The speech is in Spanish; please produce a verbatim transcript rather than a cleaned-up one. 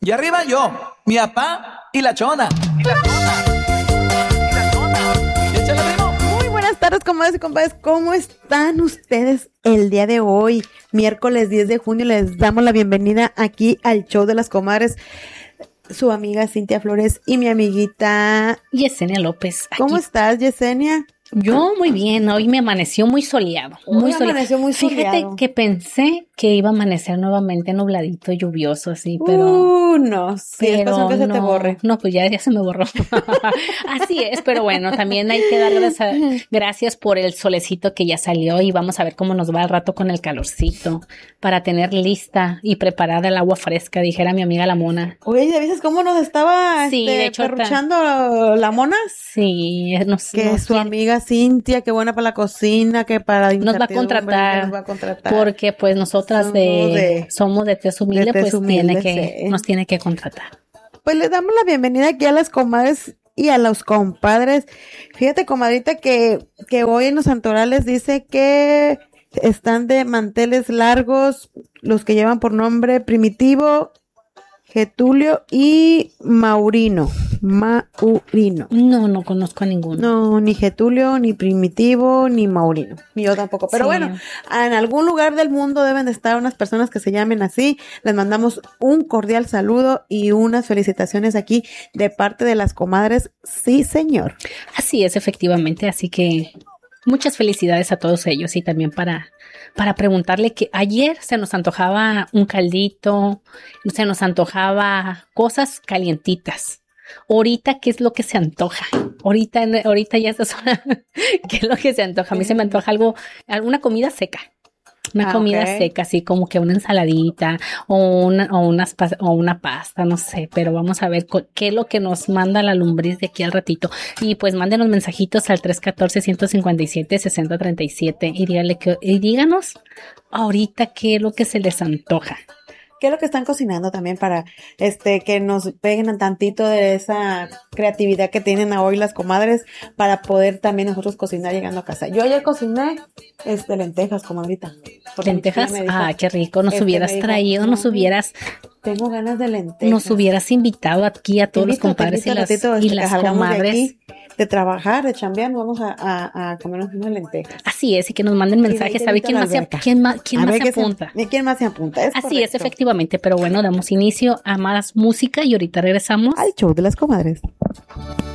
Y arriba yo, mi papá y la chona. Y la chona. Y la chona. Y échale, primo. Muy buenas tardes, comadres y compadres. ¿Cómo están ustedes el día de hoy? Miércoles diez de junio les damos la bienvenida aquí al show de las comadres. Su amiga Cintia Flores y mi amiguita Yesenia López. Aquí. ¿Cómo estás, Yesenia? Yo muy bien, hoy me amaneció muy soleado. Muy Hoy soleado. amaneció muy soleado. Fíjate que pensé que iba a amanecer nuevamente nubladito, lluvioso, así, pero... Uh, no, sí, pero es que se no, te borre. No, pues ya, ya se me borró. Así es, pero bueno, también hay que darles a, gracias por el solecito que ya salió y vamos a ver cómo nos va al rato con el calorcito para tener lista y preparada el agua fresca, dijera mi amiga la mona. Oye, ¿ya viste cómo nos estaba Sí, este, de hecho, perruchando la mona? Sí, nos, Que nos su quiere- amiga Cintia, que buena para la cocina, que para Nos va a incertidumbre, contratar, nos va a contratar. porque pues nosotras Somos de, de- somos de tez humilde, de tez pues humilde, tiene que, sí. nos tiene que contratar. Pues les damos la bienvenida aquí a las comadres y a los compadres. Fíjate, comadrita, que, que hoy en los santorales dice que están de manteles largos los que llevan por nombre Primitivo, Getulio y Maurino. Maurino. No, no conozco a ninguno. No, ni Getulio, ni Primitivo, ni Maurino. Ni yo tampoco. Pero Sí. bueno, en algún lugar del mundo deben de estar unas personas que se llamen así. Les mandamos un cordial saludo y unas felicitaciones aquí de parte de las comadres. Sí, señor. Así es, efectivamente, así que muchas felicidades a todos ellos y también para, para preguntarle que ayer se nos antojaba un caldito, se nos antojaba cosas calientitas. Ahorita, ¿qué es lo que se antoja? Ahorita, ahorita ya es hora. ¿Qué es lo que se antoja? A mí se me antoja algo, alguna comida seca. Una Ah, comida ok. seca, así como que una ensaladita o una, o, unas, pas- o una pasta, no sé, pero vamos a ver co- qué es lo que nos manda la lombriz de aquí al ratito. Y pues mándenos mensajitos al tres uno cuatro, uno cinco siete, seis cero tres siete y, dígale que, y díganos ahorita qué es lo que se les antoja. ¿Qué es lo que están cocinando también para este que nos peguen un tantito de esa creatividad que tienen hoy las comadres para poder también nosotros cocinar llegando a casa? Yo ayer cociné este lentejas, comadrita. Porque mi ¿Lentejas? chiquilla me dijo, Ah, qué rico. Nos este, hubieras me dijo, traído, nos "Mami, hubieras, tengo ganas de lentejas. nos hubieras invitado aquí a todos los Te invito, te compadres y invito las, ratito, y este, que las salgamos de comadres. aquí, de trabajar, de chambear, vamos a, a, a comernos unas lentejas. Así es, y que nos manden mensajes. ahí A ver te quién invito a más la se, alberca. quién más, quién A más ver se qué apunta. ¿Quién más se apunta? Es Así es, correcto. efectivamente, pero bueno, damos inicio a más música y ahorita regresamos. Al show de las comadres.